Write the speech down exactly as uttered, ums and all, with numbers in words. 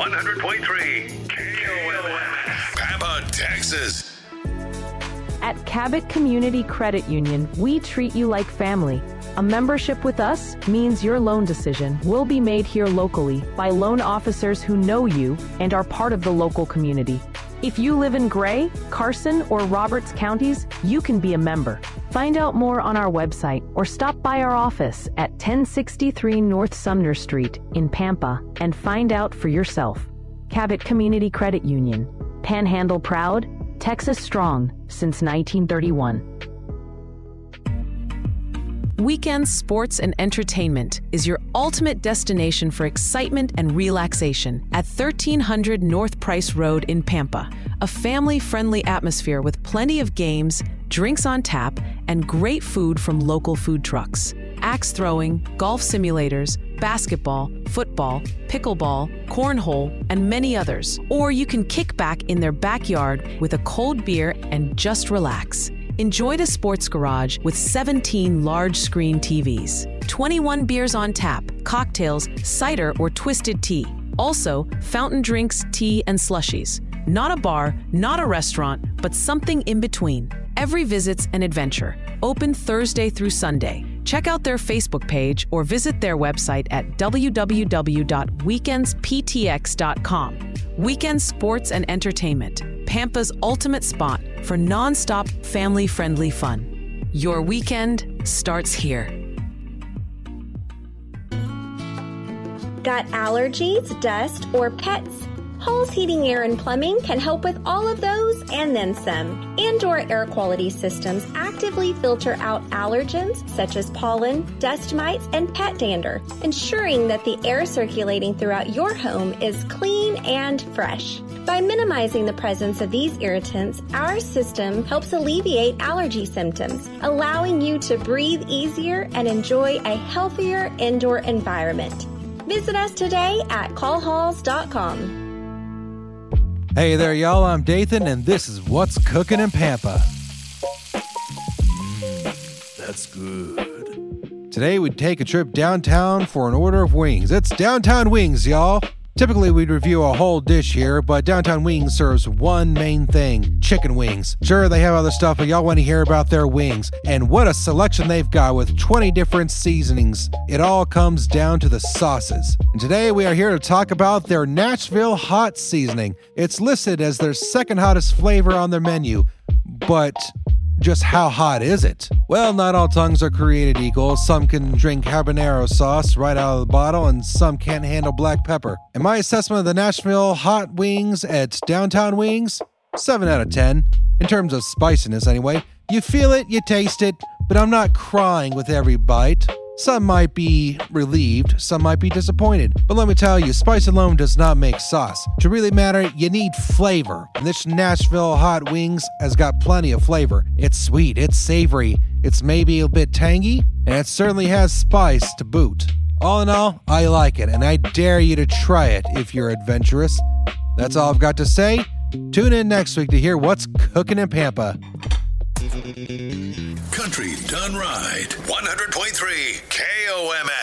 one hundred point three K O M F, Pampa, Texas. At Cabot Community Credit Union, we treat you like family. A membership with us means your loan decision will be made here locally by loan officers who know you and are part of the local community. If you live in Gray, Carson, or Roberts counties, you can be a member. Find out more on our website or stop by our office at ten sixty-three North Sumner Street in Pampa and find out for yourself. Cabot Community Credit Union. Panhandle proud, Texas strong since nineteen thirty-one. Weekend Sports and Entertainment is your ultimate destination for excitement and relaxation at thirteen hundred North Price Road in Pampa. A family-friendly atmosphere with plenty of games, drinks on tap, and great food from local food trucks. Axe throwing, golf simulators, basketball, football, pickleball, cornhole, and many others. Or you can kick back in their backyard with a cold beer and just relax. Enjoy the Sports Garage with seventeen large-screen T Vs, twenty-one beers on tap, cocktails, cider, or twisted tea. Also, fountain drinks, tea, and slushies. Not a bar, not a restaurant, but something in between. Every visit's an adventure. Open Thursday through Sunday. Check out their Facebook page or visit their website at w w w dot weekends p t x dot com. Weekend Sports and Entertainment, Pampa's ultimate spot for non-stop family-friendly fun. Your weekend starts here. Got allergies, dust, or pets? Hall's Heating, Air, and Plumbing can help with all of those and then some. Indoor air quality systems actively filter out allergens such as pollen, dust mites, and pet dander, ensuring that the air circulating throughout your home is clean and fresh. By minimizing the presence of these irritants, our system helps alleviate allergy symptoms, allowing you to breathe easier and enjoy a healthier indoor environment. Visit us today at call halls dot com. Hey there, y'all. I'm Dathan, and this is What's Cooking in Pampa. Mm, that's good. Today, we'd take a trip downtown for an order of wings. It's Downtown Wings, y'all. Typically, we'd review a whole dish here, but Downtown Wings serves one main thing, chicken wings. Sure, they have other stuff, but y'all want to hear about their wings. And what a selection they've got with twenty different seasonings. It all comes down to the sauces. And today, we are here to talk about their Nashville Hot Seasoning. It's listed as their second hottest flavor on their menu, but just how hot is it? Well, not all tongues are created equal. Some can drink habanero sauce right out of the bottle, and some can't handle black pepper. And my assessment of the Nashville Hot Wings at Downtown Wings? seven out of ten. In terms of spiciness, anyway. You feel it, you taste it, but I'm not crying with every bite. Some might be relieved, some might be disappointed. But let me tell you, spice alone does not make sauce. To really matter, you need flavor. And this Nashville Hot Wings has got plenty of flavor. It's sweet, it's savory, it's maybe a bit tangy, and it certainly has spice to boot. All in all, I like it, and I dare you to try it if you're adventurous. That's all I've got to say. Tune in next week to hear what's cooking in Pampa. Country Done Right, one hundred point three K O M